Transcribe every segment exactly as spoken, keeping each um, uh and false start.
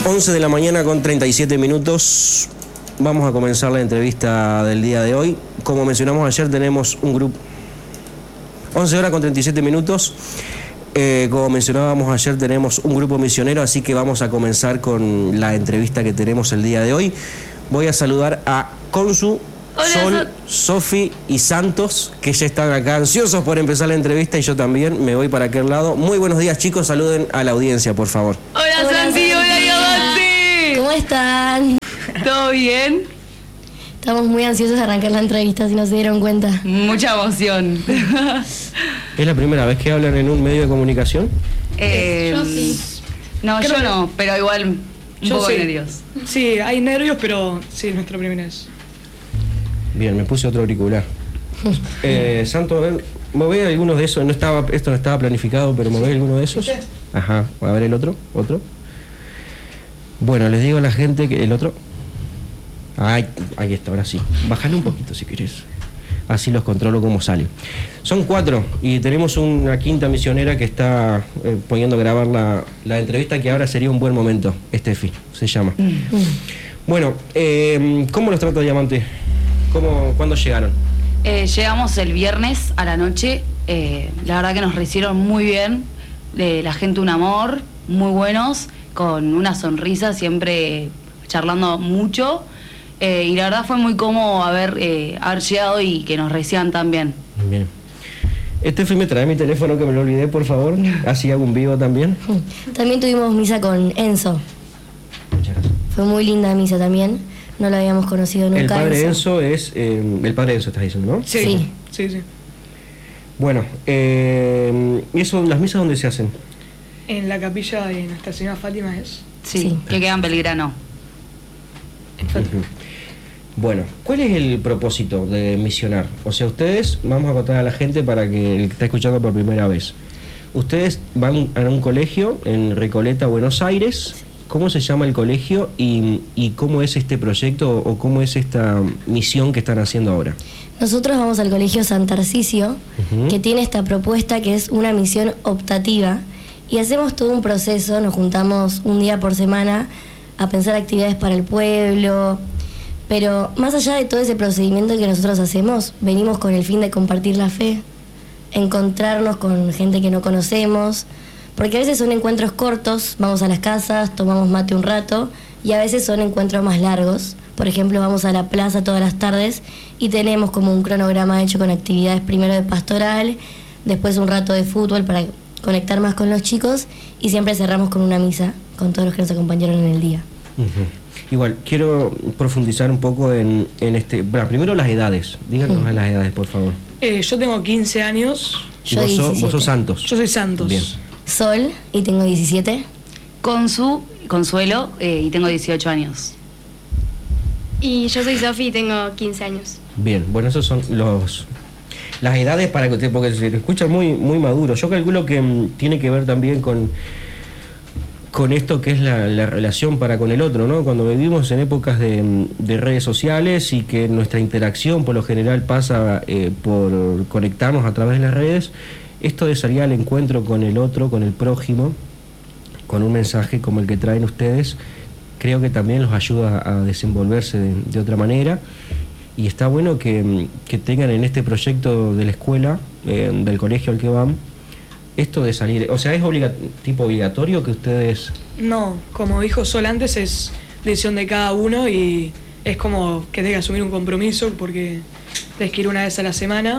once de la mañana con treinta y siete minutos. Vamos a comenzar la entrevista del día de hoy. Como mencionamos ayer, tenemos un grupo... once horas con treinta y siete minutos. Eh, como mencionábamos ayer, tenemos un grupo misionero, así que vamos a comenzar con la entrevista que tenemos el día de hoy. Voy a saludar a Consu, Hola, Sol, Sofi y Santos, que ya están acá ansiosos por empezar la entrevista, y yo también me voy para aquel lado. Muy buenos días, chicos, saluden a la audiencia, por favor. Hola, Hola, Santi, hola, Yavansi. ¿Cómo están? ¿Todo bien? Estamos muy ansiosos de arrancar la entrevista, si no se dieron cuenta. Mucha emoción. ¿Es la primera vez que hablan en un medio de comunicación? Eh, Yo sí. No, Creo yo que- no, pero igual un Yo poco sí. de nervios. Sí, hay nervios, pero sí, es nuestra primera vez. Bien, me puse otro auricular. Eh, Santos, a ver, ¿mové algunos de esos? No estaba, esto no estaba planificado, pero ¿mové alguno de esos? Ajá, a ver el otro, otro. Bueno, les digo a la gente que el otro... Ay, ahí está, ahora sí. Bájale un poquito si querés. Así los controlo cómo sale. Son cuatro y tenemos una quinta misionera que está eh, poniendo a grabar la, la entrevista, que ahora sería un buen momento. Estefi, se llama. Bueno, eh, ¿cómo los trata Diamante? ¿Cómo, ¿Cuándo llegaron? Eh, llegamos el viernes a la noche. eh, la verdad que nos recibieron muy bien. Eh, la gente un amor, muy buenos, con una sonrisa, siempre charlando mucho. Eh, y la verdad fue muy cómodo haber, eh, haber llegado y que nos reciban tan bien. Bien. Estefi, ¿me trae mi teléfono que me lo olvidé, por favor? Así hago un vivo también. También tuvimos misa con Enzo. Muchas gracias. Fue muy linda misa también. No lo habíamos conocido nunca. El padre Enzo es... eh, el padre Enzo estás diciendo, ¿no? Sí, Sí. sí, sí. Bueno, eh, ¿y eso, las misas dónde se hacen? En la capilla de Nuestra Señora Fátima es. Sí, Sí. que queda en Belgrano. En Fátima. Ujú. Bueno, ¿cuál es el propósito de misionar? O sea, ustedes, vamos a contar a la gente para que el que está escuchando por primera vez. Ustedes van a un colegio en Recoleta, Buenos Aires. ¿Cómo se llama el colegio y, y cómo es este proyecto o cómo es esta misión que están haciendo ahora? Nosotros vamos al colegio San Tarcisio, Ujú. que tiene esta propuesta que es una misión optativa, y hacemos todo un proceso. Nos juntamos un día por semana a pensar actividades para el pueblo, pero más allá de todo ese procedimiento que nosotros hacemos, venimos con el fin de compartir la fe, encontrarnos con gente que no conocemos, porque a veces son encuentros cortos, vamos a las casas, tomamos mate un rato, y a veces son encuentros más largos. Por ejemplo, vamos a la plaza todas las tardes y tenemos como un cronograma hecho con actividades primero de pastoral, después un rato de fútbol para conectar más con los chicos, y siempre cerramos con una misa con todos los que nos acompañaron en el día. Ujú. Igual, quiero profundizar un poco en, en este... Bueno, primero las edades. Díganos Mm. las edades, por favor. Eh, yo tengo quince años. Y Yo vos, sos, vos diecisiete. sos Santos. Yo soy Santos. Bien. Sol, y tengo diecisiete. Consu, Consuelo, eh, y tengo dieciocho años. Y yo soy Sofi y tengo quince años. Bien, bueno, esos son los las edades para que usted, porque se lo escucha muy muy maduro. Yo calculo que mm, tiene que ver también con con esto que es la, la relación para con el otro, ¿no? Cuando vivimos en épocas de, mm, de redes sociales y que nuestra interacción por lo general pasa eh, por conectarnos a través de las redes, esto de salir al encuentro con el otro, con el prójimo, con un mensaje como el que traen ustedes, creo que también los ayuda a desenvolverse de, de otra manera. Y está bueno que, que tengan en este proyecto de la escuela, eh, del colegio al que van, esto de salir. O sea, ¿es obliga- tipo obligatorio que ustedes... No, como dijo Sol antes, es decisión de cada uno y es como que tenga que asumir un compromiso porque tienes que ir una vez a la semana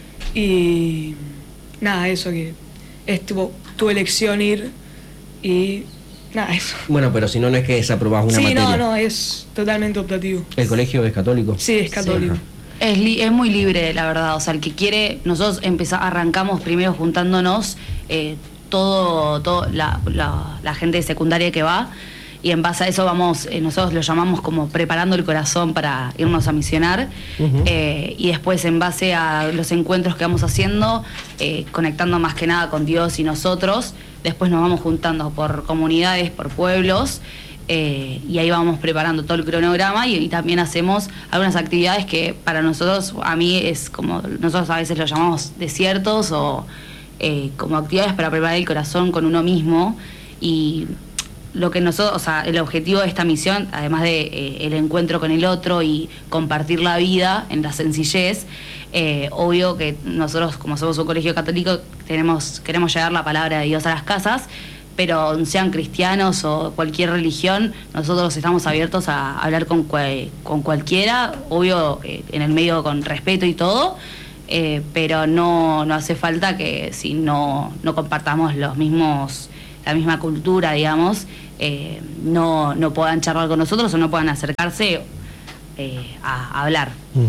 y nada, eso que es tipo, tu elección ir y nada, eso. Bueno, pero si no, no es que desaprobás una Sí, materia. no, no, es totalmente optativo. ¿El colegio es católico? Sí, es católico. Ajá. Es, li- es muy libre, la verdad. O sea, el que quiere, nosotros empezá, arrancamos primero juntándonos eh, todo, todo la, la, la gente de secundaria que va, y en base a eso vamos, eh, nosotros lo llamamos como preparando el corazón para irnos a misionar. Ujú. eh, y después, en base a los encuentros que vamos haciendo, eh, conectando más que nada con Dios y nosotros, después nos vamos juntando por comunidades, por pueblos. Eh, y ahí vamos preparando todo el cronograma y, y también hacemos algunas actividades que para nosotros, a mí es como, nosotros a veces lo llamamos desiertos o eh, como actividades para preparar el corazón con uno mismo, y lo que nosotros, o sea, el objetivo de esta misión, además de eh, el encuentro con el otro y compartir la vida en la sencillez, eh, obvio que nosotros, como somos un colegio católico, tenemos, queremos llevar la palabra de Dios a las casas, pero sean cristianos o cualquier religión, nosotros estamos abiertos a hablar con, cual, con cualquiera, obvio eh, en el medio con respeto y todo, eh, pero no, no hace falta que si no, no compartamos los mismos, la misma cultura, digamos, eh, no, no puedan charlar con nosotros o no puedan acercarse eh, a, a hablar.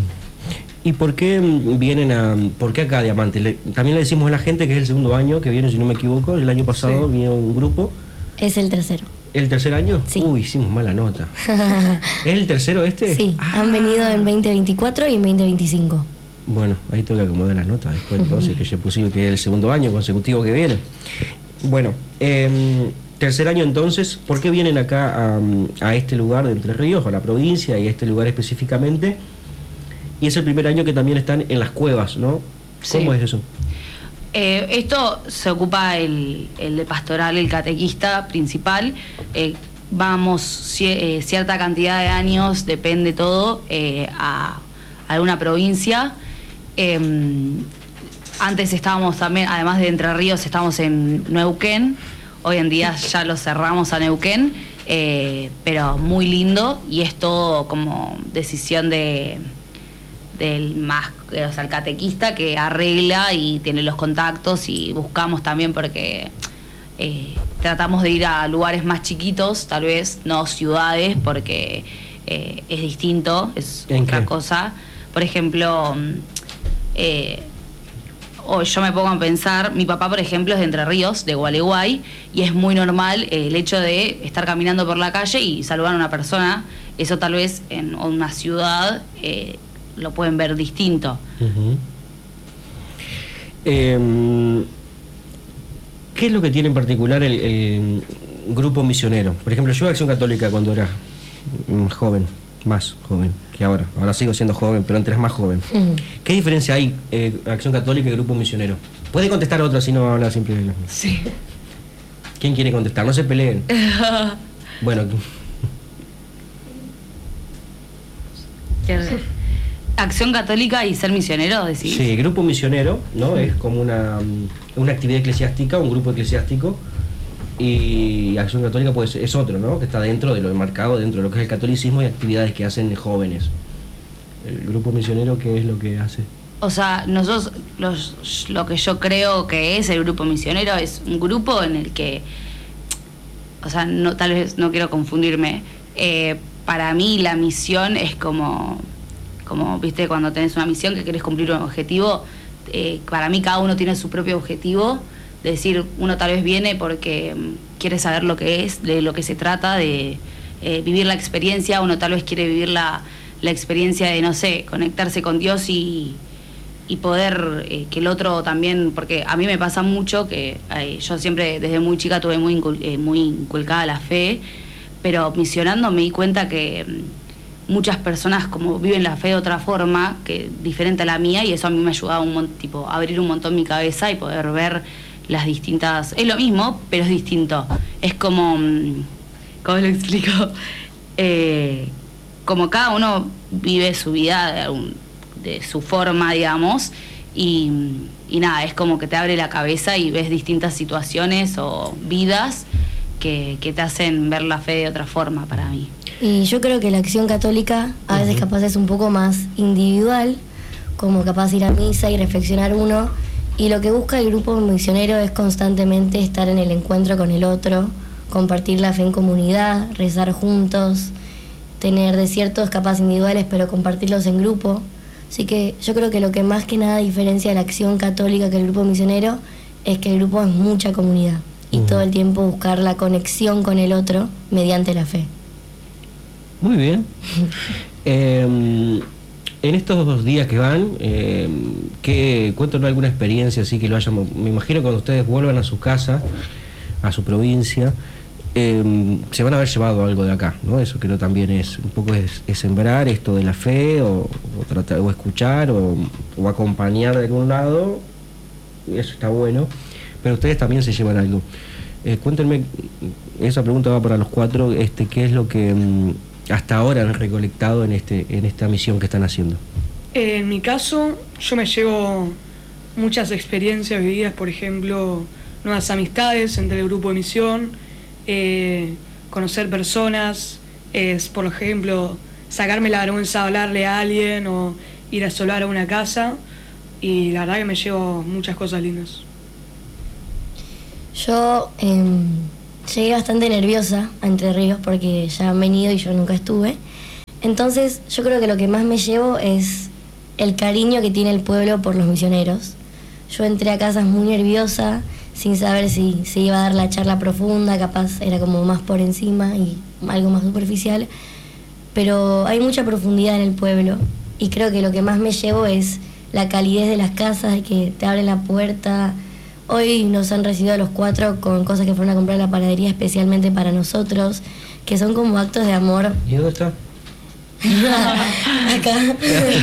¿Y por qué vienen a, por qué acá Diamante? Le, también le decimos a la gente que es el segundo año que viene, si no me equivoco, el año pasado sí. Vino un grupo. Es el tercero. ¿El tercer año? Sí. Uy, hicimos mala nota. ¿Es el tercero este? Sí, ah. Han venido en veinte veinticuatro y en veinte veinticinco. Bueno, ahí tengo que acomodar las notas después, entonces, que ya pusimos que es el segundo año consecutivo que viene. Bueno, eh, tercer año entonces, ¿por qué vienen acá a, a este lugar de Entre Ríos, a la provincia y a este lugar específicamente? Y es el primer año que también están en las cuevas, ¿no? ¿Cómo Sí. es eso? Eh, esto se ocupa el, el de pastoral, el catequista principal. Eh, vamos ci- eh, cierta cantidad de años, depende todo, eh, a, a alguna provincia. Eh, antes estábamos también, además de Entre Ríos, estábamos en Neuquén. Hoy en día ya lo cerramos a Neuquén, eh, pero muy lindo y es todo como decisión de... del más, o sea, el catequista que arregla y tiene los contactos y buscamos también porque eh, tratamos de ir a lugares más chiquitos, tal vez, no ciudades, porque eh, es distinto, es ¿En otra qué? cosa. Por ejemplo, eh, o yo me pongo a pensar, mi papá, por ejemplo, es de Entre Ríos, de Gualeguay, y es muy normal eh, el hecho de estar caminando por la calle y saludar a una persona. Eso tal vez en una ciudad... Eh, lo pueden ver distinto. Uh-huh. eh, ¿Qué es lo que tiene en particular el, el grupo misionero? Por ejemplo, yo a Acción Católica cuando era mm, joven, más joven que ahora. Ahora sigo siendo joven, pero antes era más joven. Uh-huh. ¿Qué diferencia hay eh, Acción Católica y grupo misionero? Puede contestar otra si no habla siempre de los mismos. Sí. ¿Quién quiere contestar? No se peleen. Bueno. Acción Católica y ser misionero, decís. Sí, grupo misionero, ¿no? Es como una, una actividad eclesiástica, un grupo eclesiástico, y Acción Católica pues es otro, ¿no? Que está dentro de lo enmarcado, dentro de lo que es el catolicismo y actividades que hacen jóvenes. El grupo misionero, ¿qué es lo que hace? O sea, nosotros, los, lo que yo creo que es el grupo misionero es un grupo en el que, o sea, no, tal vez no quiero confundirme, eh, para mí la misión es como... como viste cuando tenés una misión que querés cumplir un objetivo, eh, para mí cada uno tiene su propio objetivo, de decir, uno tal vez viene porque mm, quiere saber lo que es, de lo que se trata, de eh, vivir la experiencia, uno tal vez quiere vivir la, la experiencia de, no sé, conectarse con Dios y, y poder eh, que el otro también, porque a mí me pasa mucho que eh, yo siempre desde muy chica tuve muy, incul- eh, muy inculcada la fe, pero misionando me di cuenta que... Mm, muchas personas como viven la fe de otra forma, que diferente a la mía, y eso a mí me ha ayudado un mon- tipo, a abrir un montón mi cabeza y poder ver las distintas... Es lo mismo, pero es distinto. Es como... ¿Cómo lo explico? Eh, como cada uno vive su vida de, algún, de su forma, digamos, y, y nada, es como que te abre la cabeza y ves distintas situaciones o vidas que, que te hacen ver la fe de otra forma para mí. Y yo creo que la Acción Católica a veces capaz es un poco más individual, como capaz ir a misa y reflexionar uno, y lo que busca el grupo misionero es constantemente estar en el encuentro con el otro, compartir la fe en comunidad, rezar juntos, tener desiertos capaz individuales pero compartirlos en grupo. Así que yo creo que lo que más que nada diferencia la Acción Católica que el grupo misionero es que el grupo es mucha comunidad y uh-huh. todo el tiempo buscar la conexión con el otro mediante la fe. Muy bien. eh, en estos dos días que van, eh, ¿qué, cuéntanos alguna experiencia así que lo hayan... Me imagino que cuando ustedes vuelvan a su casa, a su provincia, eh, se van a haber llevado algo de acá, ¿no? Eso creo también es un poco es, es sembrar esto de la fe o, o, tratar, o escuchar o, o acompañar de algún lado. Eso está bueno. Pero ustedes también se llevan algo. Eh, cuéntenme, esa pregunta va para los cuatro, este, ¿qué es lo que mm, hasta ahora han recolectado en, este, en esta misión que están haciendo? Eh, en mi caso, yo me llevo muchas experiencias vividas, por ejemplo, nuevas amistades entre el grupo de misión, eh, conocer personas, es, por ejemplo, sacarme la vergüenza de hablarle a alguien o ir a solar a una casa, y la verdad que me llevo muchas cosas lindas. Yo eh, llegué bastante nerviosa a Entre Ríos porque ya han venido y yo nunca estuve. Entonces yo creo que lo que más me llevo es el cariño que tiene el pueblo por los misioneros. Yo entré a casas muy nerviosa, sin saber si se iba a dar la charla profunda, capaz era como más por encima y algo más superficial. Pero hay mucha profundidad en el pueblo y creo que lo que más me llevo es la calidez de las casas, de que te abren la puerta. Hoy nos han recibido a los cuatro con cosas que fueron a comprar a la panadería especialmente para nosotros, que son como actos de amor. ¿Y dónde está? Acá.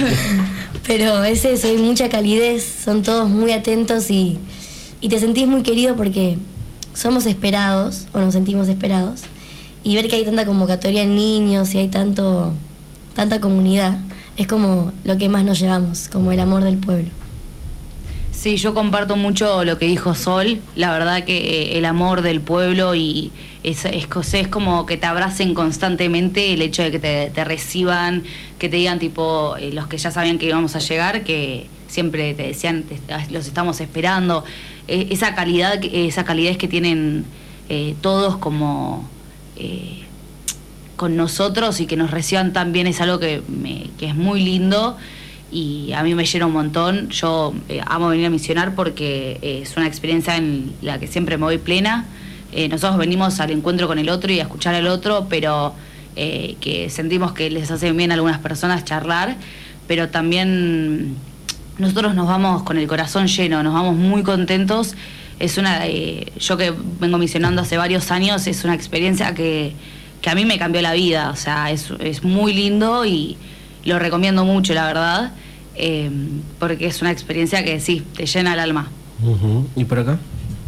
Pero es eso, hay mucha calidez, son todos muy atentos y, y te sentís muy querido porque somos esperados, o nos sentimos esperados, y ver que hay tanta convocatoria en niños y hay tanto tanta comunidad, es como lo que más nos llevamos, como el amor del pueblo. Sí, yo comparto mucho lo que dijo Sol. La verdad que eh, el amor del pueblo y es, es, es como que te abracen constantemente, el hecho de que te, te reciban, que te digan tipo, eh, los que ya sabían que íbamos a llegar, que siempre te decían, te, los estamos esperando. Eh, esa calidad, esa calidez que tienen eh, todos como eh, con nosotros y que nos reciban tan bien es algo que, me, que es muy lindo. Y a mí me llena un montón. Yo eh, amo venir a misionar porque eh, es una experiencia en la que siempre me voy plena. Eh, nosotros venimos al encuentro con el otro y a escuchar al otro, pero eh, que sentimos que les hace bien a algunas personas charlar, pero también nosotros nos vamos con el corazón lleno, nos vamos muy contentos. Es una, eh, yo que vengo misionando hace varios años, es una experiencia que, que a mí me cambió la vida. O sea, es, es muy lindo y lo recomiendo mucho, la verdad, eh, porque es una experiencia que sí, te llena el alma. Uh-huh. ¿Y por acá?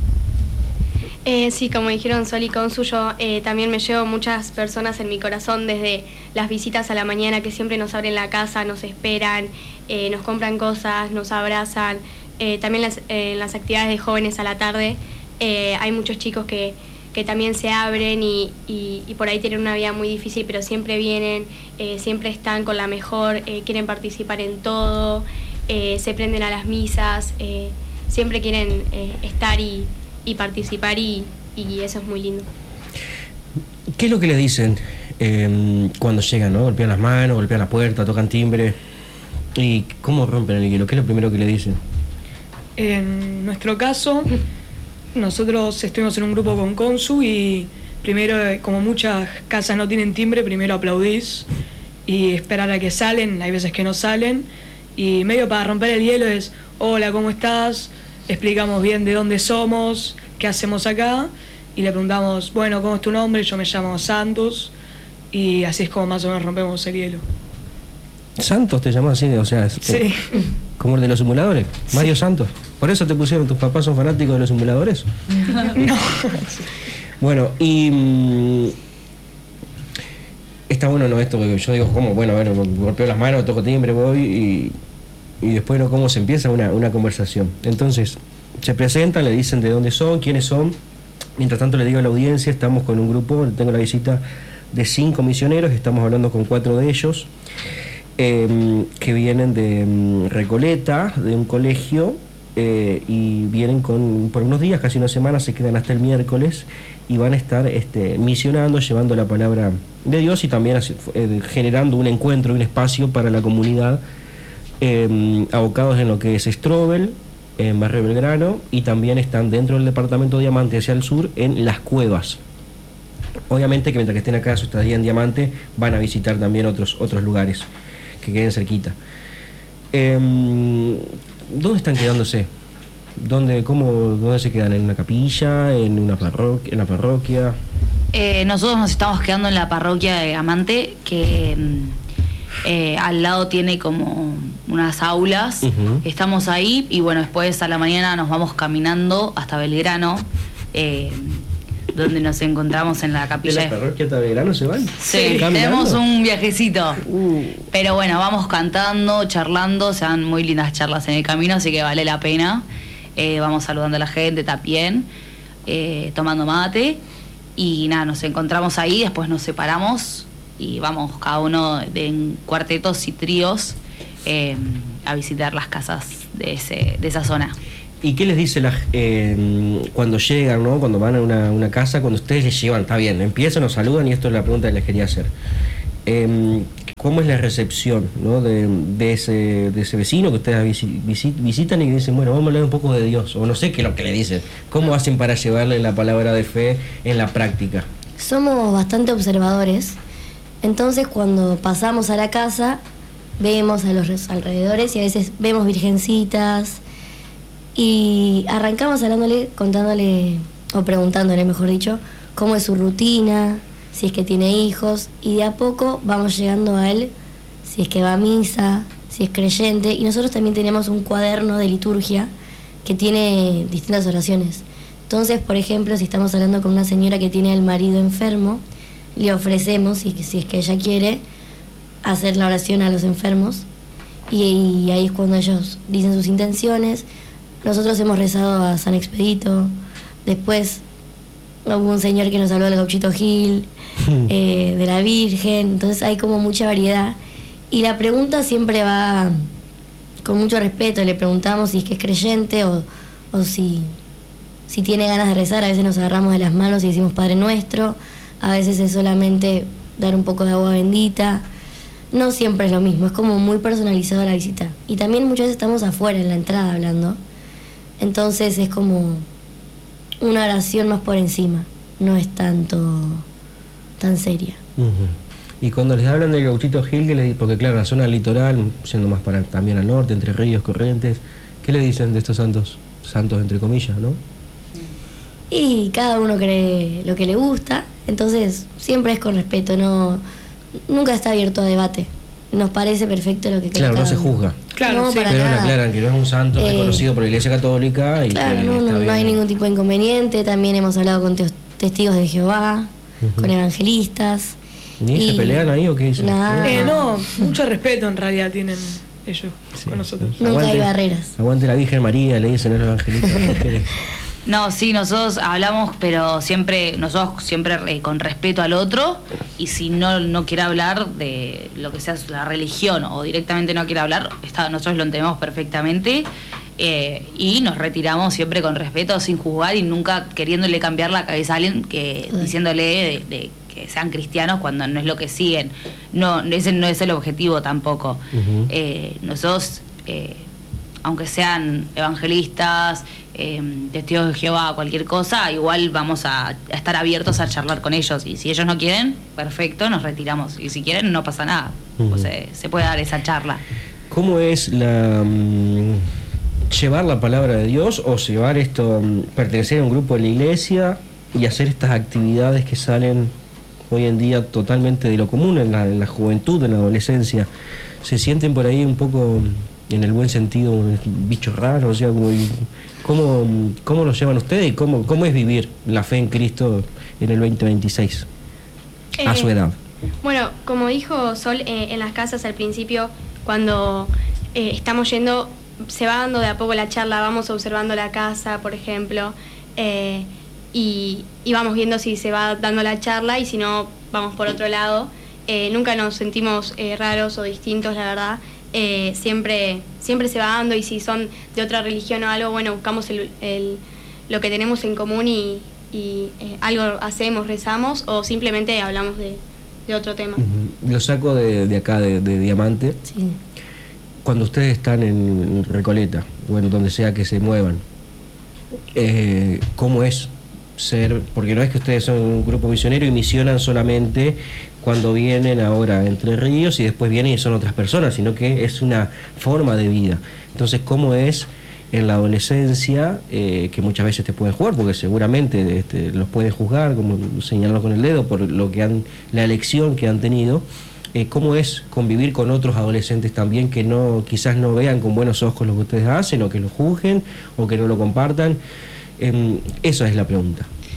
Eh, sí, como dijeron Sol y Consu, yo eh, también me llevo muchas personas en mi corazón, desde las visitas a la mañana que siempre nos abren la casa, nos esperan, eh, nos compran cosas, nos abrazan. Eh, también las, eh, las actividades de jóvenes a la tarde, eh, hay muchos chicos que que también se abren y, y, y por ahí tienen una vida muy difícil, pero siempre vienen, eh, siempre están con la mejor, eh, quieren participar en todo, eh, se prenden a las misas, eh, siempre quieren eh, estar y, y participar y, y eso es muy lindo. ¿Qué es lo que le dicen eh, cuando llegan, no? Golpean las manos, golpean la puerta, tocan timbre. ¿Y cómo rompen el hielo? ¿Qué es lo primero que le dicen? En nuestro caso, nosotros estuvimos en un grupo con Consu y primero, como muchas casas no tienen timbre, primero aplaudís y esperar a que salen, hay veces que no salen, y medio para romper el hielo es, hola, ¿cómo estás? Explicamos bien de dónde somos, qué hacemos acá, y le preguntamos, bueno, ¿cómo es tu nombre? Yo me llamo Santos, y así es como más o menos rompemos el hielo. ¿Santos te llamás así? O sea, es, Sí. eh, ¿como el de los simuladores? Sí. Mario Santos. ¿Por eso te pusieron, tus papás son fanáticos de los simuladores? No. Bueno, y mmm, está bueno, ¿no? Esto que yo digo, ¿cómo? Bueno, bueno, golpeo las manos, toco timbre, voy y, y después, ¿no? ¿Cómo se empieza una, una conversación? Entonces, se presentan, le dicen de dónde son, quiénes son. Mientras tanto, le digo a la audiencia, estamos con un grupo, tengo la visita de cinco misioneros, estamos hablando con cuatro de ellos, eh, que vienen de um, Recoleta, de un colegio, eh, y vienen con por unos días, casi una semana, se quedan hasta el miércoles y van a estar este, misionando, llevando la palabra de Dios y también eh, generando un encuentro, un espacio para la comunidad, eh, abocados en lo que es Strobel, en Barrio Belgrano, y también están dentro del departamento de Diamante hacia el sur, en Las Cuevas. Obviamente que mientras que estén acá su estadía en Diamante, van a visitar también otros, otros lugares que queden cerquita. Eh, ¿Dónde están quedándose? ¿Dónde, cómo, ¿Dónde se quedan? ¿En una capilla? ¿En una parroquia? En una parroquia? Eh, nosotros nos estamos quedando en la parroquia de Diamante, que eh, al lado tiene como unas aulas. Uh-huh. Estamos ahí y bueno, después a la mañana nos vamos caminando hasta Belgrano, eh, donde nos encontramos en la ¿De capilla. la parroquia hasta Belgrano se van? Sí, ¿Caminando? tenemos un viajecito. Uh. Pero bueno, vamos cantando, charlando, se dan muy lindas charlas en el camino, así que vale la pena. Eh, vamos saludando a la gente también, eh, tomando mate. Y nada, nos encontramos ahí, después nos separamos y vamos cada uno de, en cuartetos y tríos eh, a visitar las casas de, ese, de esa zona. ¿Y qué les dice la, eh, cuando llegan, ¿no? Cuando van a una, una casa, cuando ustedes les llevan? Está bien, empiezan, nos saludan y esto es la pregunta que les quería hacer. Eh, ¿Cómo es la recepción, ¿no? de, de, ese, de ese vecino que ustedes visi, visitan y que dicen, bueno, vamos a hablar un poco de Dios? O no sé qué es lo que le dicen. ¿Cómo hacen para llevarle la palabra de fe en la práctica? Somos bastante observadores, entonces cuando pasamos a la casa vemos a los alrededores y a veces vemos virgencitas y arrancamos hablándole, contándole o preguntándole, mejor dicho, cómo es su rutina, si es que tiene hijos, y de a poco vamos llegando a él, si es que va a misa, si es creyente, y nosotros también tenemos un cuaderno de liturgia que tiene distintas oraciones. Entonces, por ejemplo, si estamos hablando con una señora que tiene al marido enfermo, le ofrecemos, si, si es que ella quiere, hacer la oración a los enfermos, y, y ahí es cuando ellos dicen sus intenciones. Nosotros hemos rezado a San Expedito, después hubo un señor que nos habló del Gauchito Gil, eh, de la Virgen, entonces hay como mucha variedad. Y la pregunta siempre va con mucho respeto, le preguntamos si es que es creyente o, o si, si tiene ganas de rezar. A veces nos agarramos de las manos y decimos Padre Nuestro, a veces es solamente dar un poco de agua bendita. No siempre es lo mismo, es como muy personalizado la visita. Y también muchas veces estamos afuera en la entrada hablando, entonces es como una oración más por encima, no es tanto tan seria. Uh-huh. Y cuando les hablan del Gauchito Gil, ¿qué les dicen? Porque claro, la zona litoral, siendo más para también al norte, Entre Ríos, Corrientes, ¿qué le dicen de estos santos? Santos entre comillas, ¿no? Y cada uno cree lo que le gusta, entonces siempre es con respeto, no, nunca está abierto a debate. Nos parece perfecto lo que cree. Claro, cada no se uno. juzga. Claro, No, sí. para Pero nada. aclaran que no es un santo Eh, reconocido por la Iglesia Católica y Claro, que no, está no, bien. no hay ningún tipo de inconveniente. También hemos hablado con teos- testigos de Jehová, Ujú. con evangelistas. ¿Ni se y- pelean ahí o qué dicen? Nada. Eh, no, mucho respeto en realidad tienen ellos Sí. con nosotros. Nunca Aguante- hay barreras. Aguante la Virgen María, le dicen a los evangelistas. No, sí, nosotros hablamos, pero siempre, nosotros siempre eh, con respeto al otro, y si no, no quiere hablar de lo que sea la religión o directamente no quiere hablar, está, nosotros lo entendemos perfectamente, eh, y nos retiramos siempre con respeto, sin juzgar y nunca queriéndole cambiar la cabeza a alguien, que Sí. diciéndole de, de que sean cristianos cuando no es lo que siguen. No, ese no es el objetivo tampoco. Ujú. Eh, nosotros, eh, aunque sean evangelistas, eh, testigos de Jehová, cualquier cosa, igual vamos a, a estar abiertos a charlar con ellos. Y si ellos no quieren, perfecto, nos retiramos. Y si quieren, no pasa nada. Ujú. O sea, se puede dar esa charla. ¿Cómo es la mm, llevar la palabra de Dios o llevar esto, mm, pertenecer a un grupo de la iglesia y hacer estas actividades que salen hoy en día totalmente de lo común en la, en la juventud, en la adolescencia? ¿Se sienten por ahí un poco, en el buen sentido, bichos raros? O sea, como, ¿cómo, ¿cómo lo llevan ustedes y cómo, cómo es vivir la fe en Cristo en el veinte veintiséis a Eh, su edad? Bueno, como dijo Sol, eh, en las casas al principio, cuando eh, estamos yendo, se va dando de a poco la charla, vamos observando la casa, por ejemplo, eh, y, y vamos viendo si se va dando la charla y si no, vamos por otro lado. Eh, nunca nos sentimos eh, raros o distintos, la verdad. Eh, siempre, siempre se va dando, y si son de otra religión o algo, bueno, buscamos el, el- lo que tenemos en común y, y eh, algo hacemos, rezamos, o simplemente hablamos de, de otro tema. Ujú. Lo saco de, de acá, de, de Diamante. Sí. Cuando ustedes están en Recoleta, o en donde sea que se muevan, eh, ¿cómo es ser? Porque no es que ustedes son un grupo misionero y misionan solamente cuando vienen ahora a Entre Ríos y después vienen y son otras personas, sino que es una forma de vida. Entonces, ¿cómo es en la adolescencia, eh, que muchas veces te pueden jugar, porque seguramente este, los pueden juzgar, como señalarlo con el dedo, por lo que han, la elección que han tenido? Eh, ¿Cómo es convivir con otros adolescentes también que no, quizás no vean con buenos ojos lo que ustedes hacen, o que lo juzguen, o que no lo compartan? Eh, esa es la pregunta.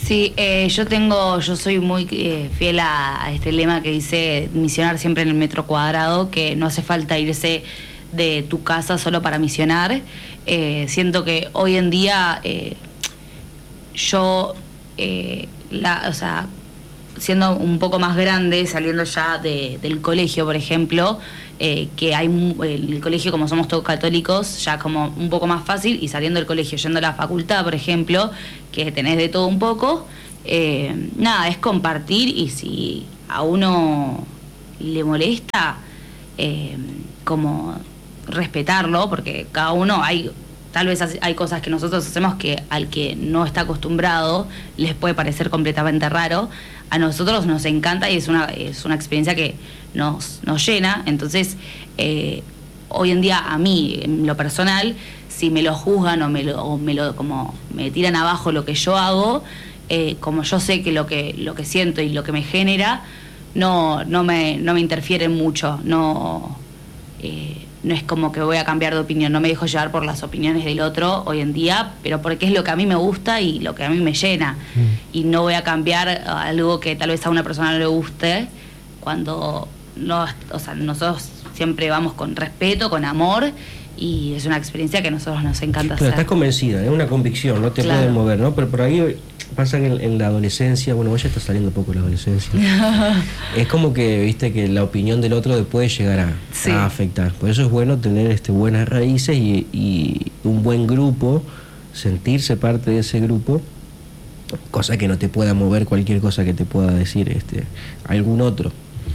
Sí, eh, yo tengo, yo soy muy eh, fiel a, a este lema que dice misionar siempre en el metro cuadrado, que no hace falta irse de tu casa solo para misionar. Eh, siento que hoy en día eh, yo, eh, la, o sea, siendo un poco más grande, saliendo ya de, del colegio, por ejemplo, eh, que hay el colegio, como somos todos católicos, ya como un poco más fácil, y saliendo del colegio, yendo a la facultad, por ejemplo, que tenés de todo un poco, eh, nada, es compartir, y si a uno le molesta, eh, como respetarlo, porque cada uno hay... Tal vez hay cosas que nosotros hacemos que al que no está acostumbrado les puede parecer completamente raro. A nosotros nos encanta y es una, es una experiencia que nos, nos llena. Entonces, eh, hoy en día a mí, en lo personal, si me lo juzgan o me lo, o me lo como me tiran abajo lo que yo hago, eh, como yo sé que lo que lo que siento y lo que me genera, no, no me, no me interfiere mucho. No. Eh, No es como que voy a cambiar de opinión, no me dejo llevar por las opiniones del otro hoy en día, pero porque es lo que a mí me gusta y lo que a mí me llena. Mm. Y no voy a cambiar algo que tal vez a una persona no le guste, cuando no, o sea, nosotros siempre vamos con respeto, con amor, y es una experiencia que a nosotros nos encanta pero hacer. Estás convencida, es una convicción, no te Claro. pueden mover, ¿no? Pero por ahí pasa que en, en la adolescencia, bueno, vos ya estás saliendo un poco de la adolescencia, es como que, viste, que la opinión del otro te puede llegar a, Sí. a afectar. Por eso es bueno tener este buenas raíces y, y un buen grupo, sentirse parte de ese grupo, cosa que no te pueda mover cualquier cosa que te pueda decir este algún otro.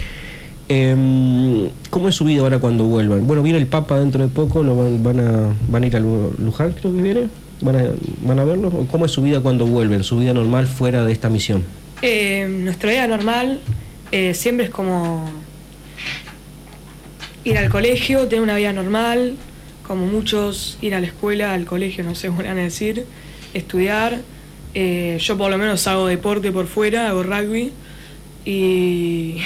Eh, ¿Cómo es su vida ahora cuando vuelvan? Bueno, viene el Papa dentro de poco, lo van, van a van a ir a Luján, creo que viene. ¿Van a, van a verlo? ¿Cómo es su vida cuando vuelven? ¿Su vida normal fuera de esta misión? Eh, nuestra vida normal eh, siempre es como ir al colegio, tener una vida normal, como muchos, ir a la escuela, al colegio, no sé cómo van a decir, estudiar. Eh, yo por lo menos hago deporte por fuera, hago rugby. Y,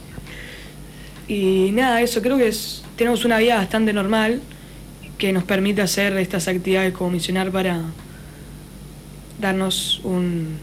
y nada, eso, creo que es, tenemos una vida bastante normal que nos permite hacer estas actividades como misionar para darnos un...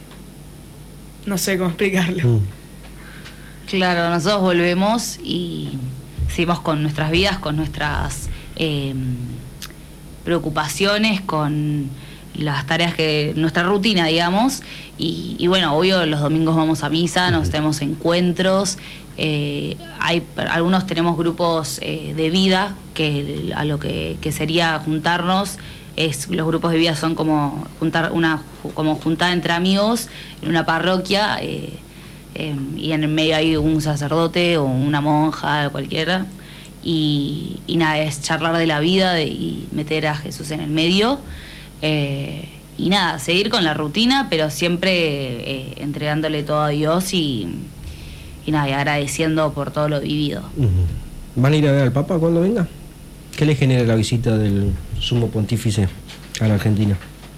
no sé cómo explicarlo. Mm. Claro, nosotros volvemos y seguimos con nuestras vidas, con nuestras eh, preocupaciones, con las tareas que... nuestra rutina, digamos, y, y bueno, obvio los domingos vamos a misa, nos tenemos encuentros, eh, hay algunos tenemos grupos eh, de vida, que a lo que, que sería juntarnos, es, los grupos de vida son como juntar una como juntada entre amigos en una parroquia, eh, eh, y en el medio hay un sacerdote o una monja, cualquiera, y, y nada, es charlar de la vida de, y meter a Jesús en el medio, eh, y nada, seguir con la rutina, pero siempre eh, entregándole todo a Dios y, y nada, y agradeciendo por todo lo vivido. Uh-huh. ¿Van a ir a ver al Papa cuando venga? ¿Qué le genera la visita del sumo pontífice a la Argentina?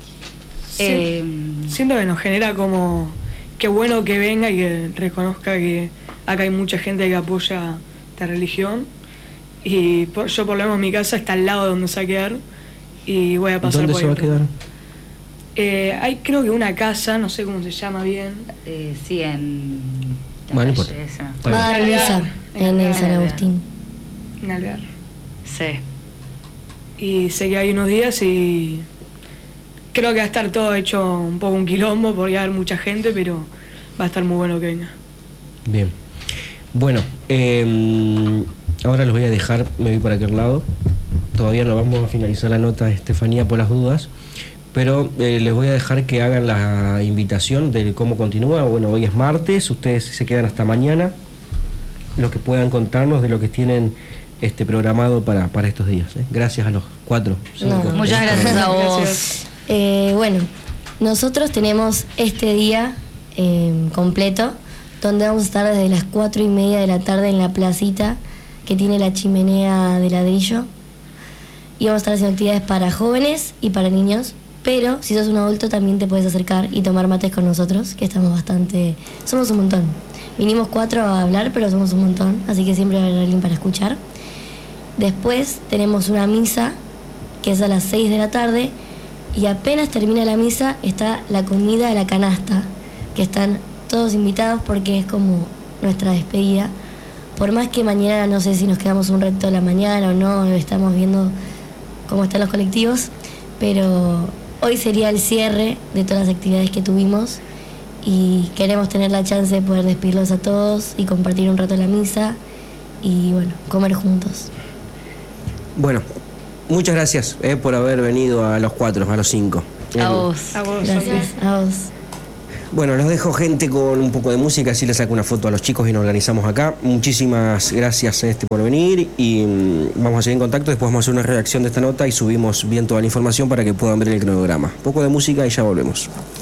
Eh, Siento que nos genera como... qué bueno que venga y que reconozca que acá hay mucha gente que apoya esta religión. Y por, yo por lo menos mi casa está al lado de donde se va a quedar y voy a pasar ¿Dónde por se va a ahí. quedar? Eh, hay creo que una casa, no sé cómo se llama bien. eh, sí, en... Bueno, no importa. ese me Está acuerdo. Va a dar misa en el San Agustín. En Alvear. Sí. Y sé que hay unos días y creo que va a estar todo hecho un poco un quilombo porque va a haber mucha gente, pero va a estar muy bueno que venga. Bien. Bueno, eh, ahora los voy a dejar, me voy para aquel lado. Todavía no vamos a finalizar la nota, Estefanía, por las dudas. Pero eh, les voy a dejar que hagan la invitación de cómo continúa. Bueno, hoy es martes, ustedes se quedan hasta mañana. Lo que puedan contarnos de lo que tienen este programado para, para estos días. ¿eh? Gracias a los cuatro. cinco. No. Muchas gracias a vos. Gracias. Eh, bueno, nosotros tenemos este día eh, completo, donde vamos a estar desde las cuatro y media de la tarde en la placita que tiene la chimenea de ladrillo. Y vamos a estar haciendo actividades para jóvenes y para niños. Pero si sos un adulto también te puedes acercar y tomar mates con nosotros, que estamos bastante... somos un montón. Vinimos cuatro a hablar, pero somos un montón, así que siempre va a haber alguien para escuchar. Después tenemos una misa, que es a las seis de la tarde, y apenas termina la misa está la comida de la canasta, que están todos invitados porque es como nuestra despedida. Por más que mañana no sé si nos quedamos un reto de la mañana o no, estamos viendo cómo están los colectivos, pero hoy sería el cierre de todas las actividades que tuvimos y queremos tener la chance de poder despedirlos a todos y compartir un rato la misa y bueno, comer juntos. Bueno, muchas gracias eh, por haber venido a los cuatro, a los cinco. A vos. A vos. Gracias, a vos. Bueno, los dejo, gente, con un poco de música, así les saco una foto a los chicos y nos organizamos acá. Muchísimas gracias este, por venir y mmm, vamos a seguir en contacto. Después vamos a hacer una redacción de esta nota y subimos bien toda la información para que puedan ver el cronograma. Un poco de música y ya volvemos.